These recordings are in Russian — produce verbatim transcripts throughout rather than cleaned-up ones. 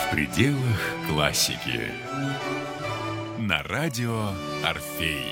В пределах классики. На радио Орфей.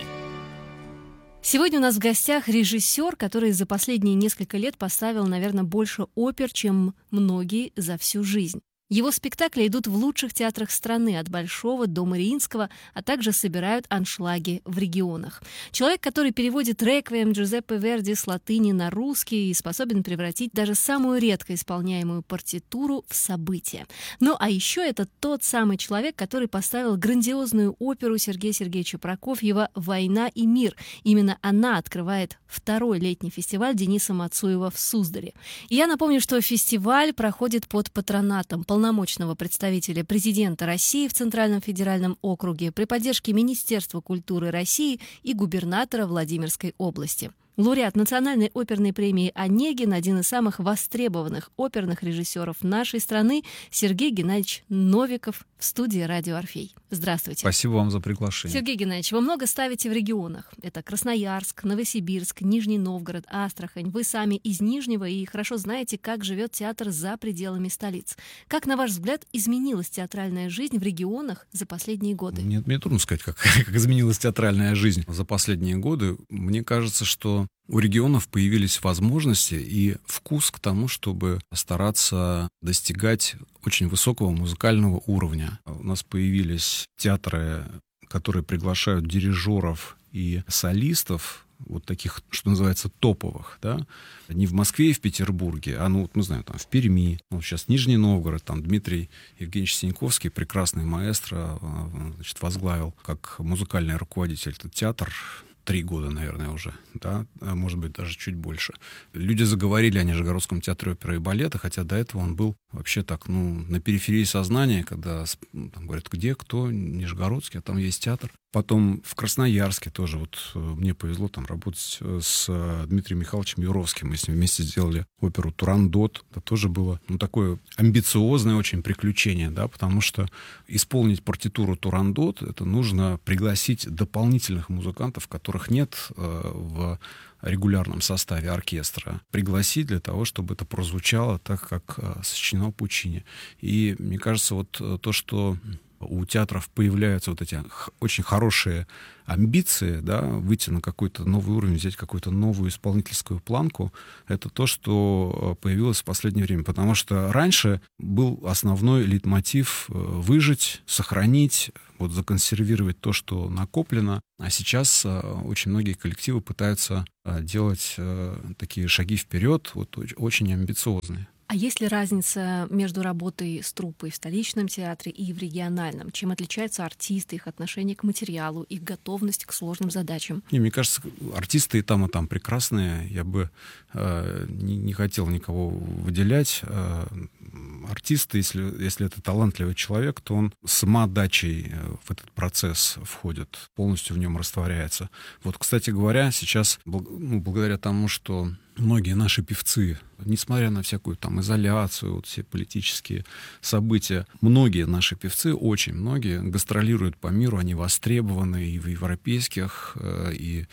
Сегодня у нас в гостях режиссер, который за последние несколько лет поставил, наверное, больше опер, чем многие за всю жизнь. Его спектакли идут в лучших театрах страны, от Большого до Мариинского, а также собирают аншлаги в регионах. Человек, который переводит реквием Джузеппе Верди с латыни на русский и способен превратить даже самую редко исполняемую партитуру в событие. Ну а еще это тот самый человек, который поставил грандиозную оперу Сергея Сергеевича Прокофьева «Война и мир». Именно она открывает второй летний фестиваль Дениса Мацуева в Суздале. И я напомню, что фестиваль проходит под патронатом полномочного представителя президента России в Центральном федеральном округе при поддержке Министерства культуры России и губернатора Владимирской области. Лауреат Национальной оперной премии «Онегин», один из самых востребованных оперных режиссеров нашей страны, Сергей Геннадьевич Новиков в студии «Радио Орфей». Здравствуйте. Спасибо вам за приглашение. Сергей Геннадьевич, вы много ставите в регионах. Это Красноярск, Новосибирск, Нижний Новгород, Астрахань. Вы сами из Нижнего и хорошо знаете, как живет театр за пределами столиц. Как, на ваш взгляд, изменилась театральная жизнь в регионах за последние годы? Мне, мне трудно сказать, как, как изменилась театральная жизнь за последние годы. Мне кажется, что у регионов появились возможности и вкус к тому, чтобы стараться достигать очень высокого музыкального уровня. У нас появились театры, которые приглашают дирижеров и солистов, вот таких, что называется, топовых, да, не в Москве и в Петербурге, а, ну, вот мы знаем, там, в Перми, ну, сейчас Нижний Новгород, там, Дмитрий Евгеньевич Синьковский, прекрасный маэстро, значит, возглавил как музыкальный руководитель этот театр три года, наверное, уже, да, а может быть, даже чуть больше. Люди заговорили о Нижегородском театре оперы и балета, хотя до этого он был вообще так, ну, на периферии сознания, когда там говорят, где, кто, Нижегородский, а там есть театр. Потом в Красноярске тоже, вот мне повезло там работать с Дмитрием Михайловичем Юровским. Мы с ним вместе сделали оперу «Турандот». Это тоже было, ну, такое амбициозное очень приключение, да, потому что исполнить партитуру «Турандот» — это нужно пригласить дополнительных музыкантов, которых нет э, в регулярном составе оркестра, пригласить для того, чтобы это прозвучало так, как э, сочинено Пучини. И мне кажется, вот то, что у театров появляются вот эти очень хорошие амбиции, да, выйти на какой-то новый уровень, взять какую-то новую исполнительскую планку, это то, что появилось в последнее время. Потому что раньше был основной лейтмотив выжить, сохранить, вот, законсервировать то, что накоплено. А сейчас очень многие коллективы пытаются делать такие шаги вперед, вот, очень амбициозные. А есть ли разница между работой с труппой в столичном театре и в региональном? Чем отличаются артисты, их отношение к материалу, их готовность к сложным задачам? Не, мне кажется, артисты и там, и там прекрасные. Я бы э, не, не хотел никого выделять. Э, артисты, если, если это талантливый человек, то он самоотдачей в этот процесс входит, полностью в нем растворяется. Вот, кстати говоря, сейчас, ну, благодаря тому, что многие наши певцы, несмотря на всякую там изоляцию, вот все политические события, многие наши певцы, очень многие, гастролируют по миру, они востребованы и в европейских, и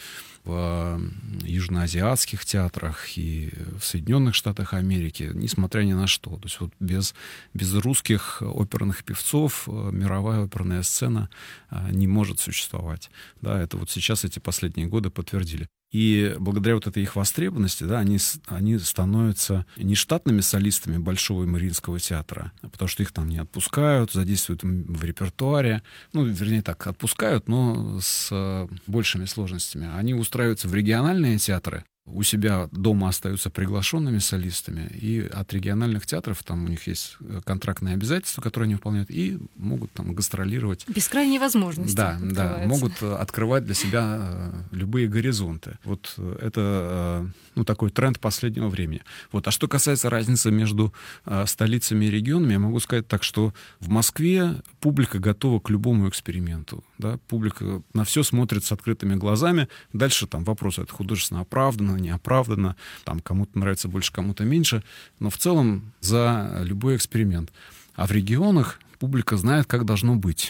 в южноазиатских театрах, и в Соединенных Штатах Америки, несмотря ни на что. То есть вот без, без русских оперных певцов мировая оперная сцена не может существовать. Да, это вот сейчас эти последние годы подтвердили. И благодаря вот этой их востребованности, да, они, они становятся не штатными солистами Большого и Мариинского театра, потому что их там не отпускают, задействуют в репертуаре. Ну, вернее так, отпускают, но с большими сложностями. Они устраиваются в региональные театры, у себя дома остаются приглашенными солистами, и от региональных театров там у них есть контрактные обязательства, которые они выполняют, и могут там гастролировать. Бескрайние возможности. Да, да, могут открывать для себя любые горизонты. Вот это, ну, такой тренд последнего времени. Вот. А что касается разницы между столицами и регионами, я могу сказать так, что в Москве публика готова к любому эксперименту. Да? Публика на все смотрит с открытыми глазами. Дальше там вопрос, это художественно оправдано, неоправданно, там кому-то нравится больше, кому-то меньше, но в целом за любой эксперимент. А в регионах публика знает, как должно быть.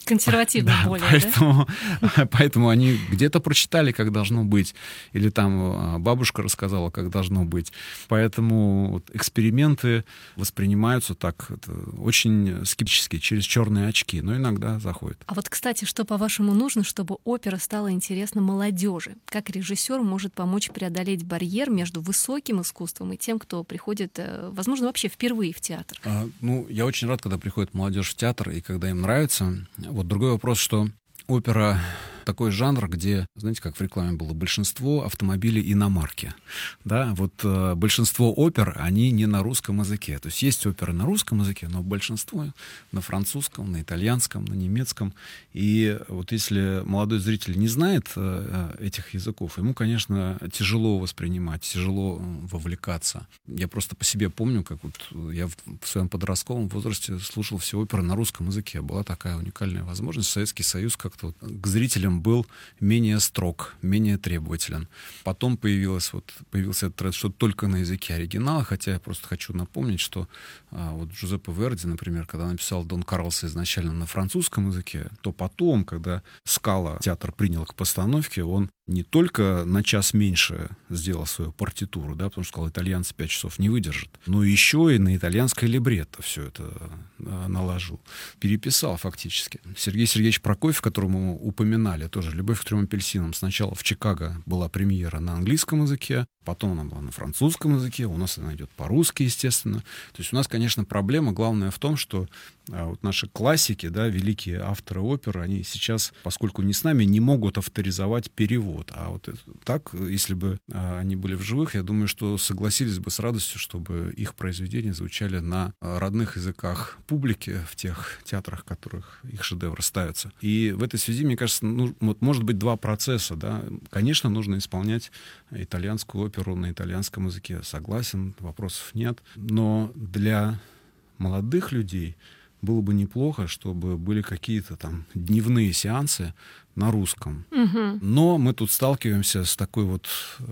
Консервативно да, более, поэтому, да? Поэтому они где-то прочитали, как должно быть, или там бабушка рассказала, как должно быть. Поэтому вот эксперименты воспринимаются так это, очень скептически, через черные очки, но иногда заходят. А вот, кстати, что, по-вашему, нужно, чтобы опера стала интересна молодежи? Как режиссер может помочь преодолеть барьер между высоким искусством и тем, кто приходит, возможно, вообще впервые в театр? А, ну, я очень рад, когда приходит молодежь в театр, и когда им нравится. Вот другой вопрос, что опера такой жанр, где, знаете, как в рекламе было, большинство автомобилей иномарки. Да, вот э, большинство опер, они не на русском языке. То есть есть оперы на русском языке, но большинство на французском, на итальянском, на немецком. И вот если молодой зритель не знает э, этих языков, ему, конечно, тяжело воспринимать, тяжело вовлекаться. Я просто по себе помню, как вот я в, в своем подростковом возрасте слушал все оперы на русском языке. Была такая уникальная возможность. Советский Союз как-то вот к зрителям был менее строг, менее требователен. Потом появилось, вот, появился этот тренд, что только на языке оригинала, хотя я просто хочу напомнить, что а, вот Джузеппе Верди, например, когда написал Дон Карлоса изначально на французском языке, то потом, когда Скала театр принял к постановке, он не только на час меньше сделал свою партитуру, да, потому что сказал, итальянцы пять часов не выдержат, но еще и на итальянское либретто все это а, наложил. Переписал фактически. Сергей Сергеевич Прокофьев, которому мы упоминали, тоже «Любовь к трем апельсинам». Сначала в Чикаго была премьера на английском языке, потом она была на французском языке, у нас она идет по-русски, естественно. То есть у нас, конечно, проблема главная в том, что а, вот наши классики, да, великие авторы оперы, они сейчас, поскольку не с нами, не могут авторизовать перевод. А вот это, так, если бы а, они были в живых, я думаю, что согласились бы с радостью, чтобы их произведения звучали на а, родных языках публики в тех театрах, в которых их шедевры ставятся. И в этой связи, мне кажется, ну, вот может быть два процесса. Да? Конечно, нужно исполнять итальянскую оперу на итальянском языке. Согласен, вопросов нет. Но для молодых людей было бы неплохо, чтобы были какие-то там дневные сеансы на русском. Угу. Но мы тут сталкиваемся с такой вот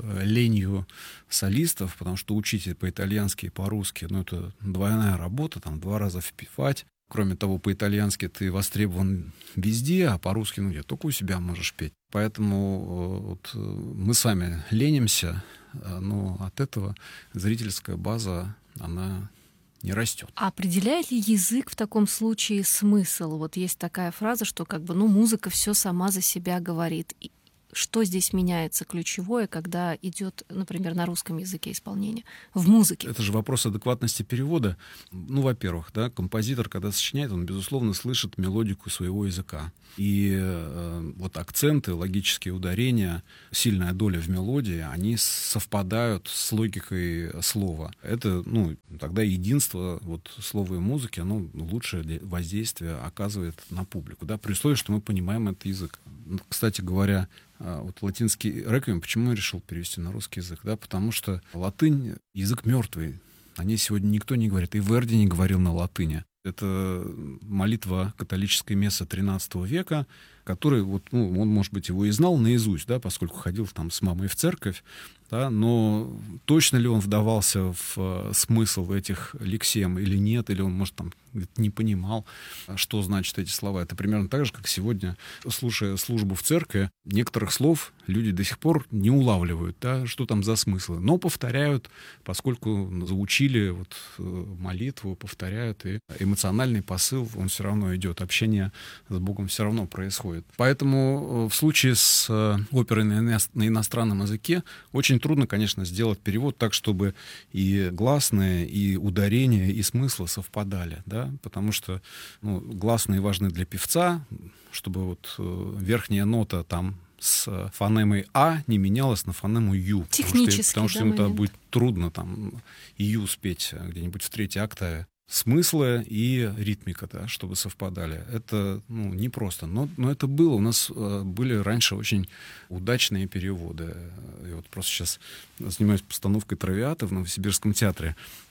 ленью солистов, потому что учить по-итальянски и по-русски, ну, это двойная работа, там, два раза впевать. Кроме того, по-итальянски ты востребован везде, а по-русски, ну, где только у себя можешь петь. Поэтому вот, мы сами ленимся, но от этого зрительская база, она не растет. А определяет ли язык в таком случае смысл? Вот есть такая фраза, что как бы, ну, музыка все сама за себя говорит. И что здесь меняется ключевое, когда идет, например, на русском языке исполнение в музыке? Это же вопрос адекватности перевода. Ну, во-первых, да, композитор, когда сочиняет, он, безусловно, слышит мелодику своего языка. И э, вот акценты, логические ударения, сильная доля в мелодии, они совпадают с логикой слова. Это, ну, тогда единство вот слова и музыки, оно лучшее воздействие оказывает на публику, да, при условии, что мы понимаем этот язык. Кстати говоря, вот латинский реквием, почему я решил перевести на русский язык? Да, потому что латынь — язык мертвый. О ней сегодня никто не говорит. И Верди не говорил на латыни. Это молитва католической мессы тринадцатого века, который, вот, ну, он, может быть, его и знал наизусть, да, поскольку ходил там с мамой в церковь, да, но точно ли он вдавался в uh, смысл этих лексем или нет, или он, может, там не понимал, что значат эти слова. Это примерно так же, как сегодня, слушая службу в церкви, некоторых слов люди до сих пор не улавливают, да, что там за смыслы, но повторяют, поскольку заучили вот, молитву, повторяют, и эмоциональный посыл, он все равно идет, общение с Богом все равно происходит. Поэтому в случае с оперой на иностранном языке очень трудно, конечно, сделать перевод так, чтобы и гласные, и ударения, и смыслы совпадали, да, потому что, ну, гласные важны для певца, чтобы вот верхняя нота там с фонемой А не менялась на фонему Ю. Технически, потому что, потому что да, ему тогда момент. будет трудно там Ю спеть где-нибудь в третьей октаве. Смыслы и ритмика, да, чтобы совпадали. Это, ну, непросто. Но, но это было. У нас э, были раньше очень удачные переводы. Я вот просто сейчас занимаюсь постановкой «Травиаты» в Новосибирском театре.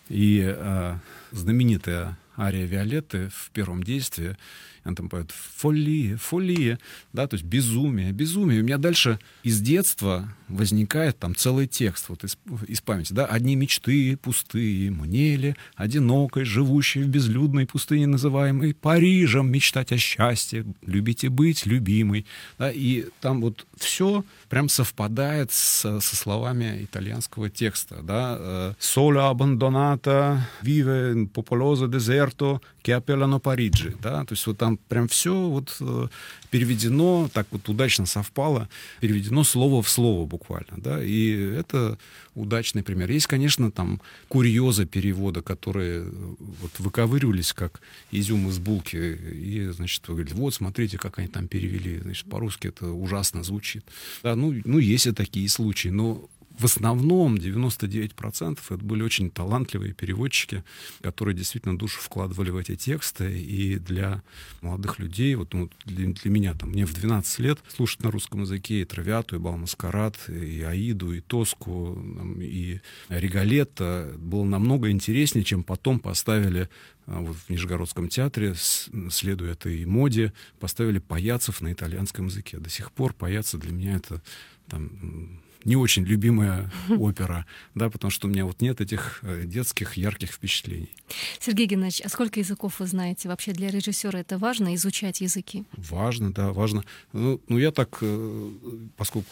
И э, знаменитая ария Виолетты в первом действии, она там поет «фолия, фолия», да, то есть безумие, безумие. У меня дальше из детства возникает там целый текст вот из, из памяти, да, «Одни мечты пустые, мне ли, одинокой, живущей в безлюдной пустыне, называемой Парижем, мечтать о счастье, любить и быть любимой», да, и там вот все прям совпадает с, со словами итальянского текста, да, «Sola abbandonata, vive popoloso deserto, che appellano Parigi», да, то есть вот там прям все вот э, переведено, так вот удачно совпало, переведено слово в слово буквально, да, и это удачный пример. Есть, конечно, там курьезы перевода, которые вот выковыривались как изюм из булки, и, значит, вы говорите, вот, смотрите, как они там перевели, значит, по-русски это ужасно звучит. Да, ну, ну, есть и такие случаи, но в основном девяносто девять процентов это были очень талантливые переводчики, которые действительно душу вкладывали в эти тексты. И для молодых людей, вот, ну, для, для меня, там, мне в двенадцать лет слушать на русском языке и «Травиату», и «Бал-маскарад», и «Аиду», и «Тоску», и «Риголетто» было намного интереснее, чем потом поставили вот в Нижегородском театре, следуя этой моде, поставили паяцев на итальянском языке. До сих пор паяцы для меня это там не очень любимая опера, да, потому что у меня вот нет этих детских ярких впечатлений. Сергей Геннадьевич, а сколько языков вы знаете? Вообще для режиссера это важно, изучать языки? Важно, да, важно. Ну, ну я так, поскольку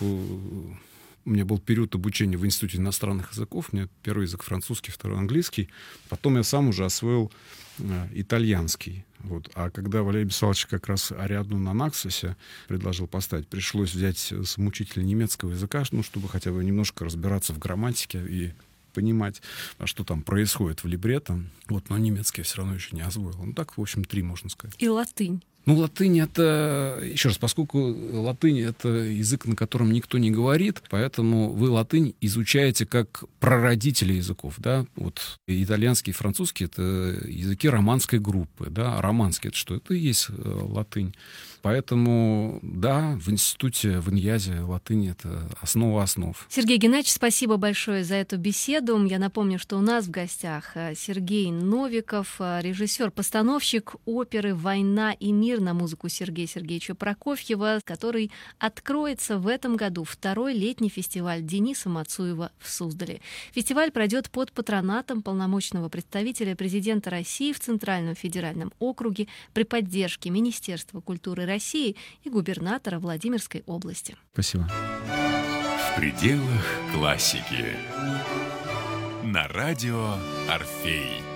у меня был период обучения в Институте иностранных языков, у меня первый язык французский, второй английский, потом я сам уже освоил итальянский. Вот. А когда Валерий Бессалович как раз Ариадну на Наксосе предложил поставить, пришлось взять самоучителя немецкого языка, ну, чтобы хотя бы немножко разбираться в грамматике и понимать, что там происходит в либретто. Вот, но немецкий я все равно еще не освоил. Ну так, в общем, три, можно сказать. И латынь. Ну, латынь — это, еще раз, поскольку латынь — это язык, на котором никто не говорит, поэтому вы латынь изучаете как прародители языков, да, вот итальянский и французский — это языки романской группы, да, а романский — это что? Это и есть латынь. Поэтому, да, в институте, в Иньязе латынь — это основа основ. Сергей Геннадьевич, спасибо большое за эту беседу. Я напомню, что у нас в гостях Сергей Новиков, режиссер-постановщик оперы «Война и мир» на музыку Сергея Сергеевича Прокофьева, который откроется в этом году второй летний фестиваль Дениса Мацуева в Суздале. Фестиваль пройдет под патронатом полномочного представителя президента России в Центральном федеральном округе при поддержке Министерства культуры России и губернатора Владимирской области. Спасибо. В пределах классики. На радио «Орфей».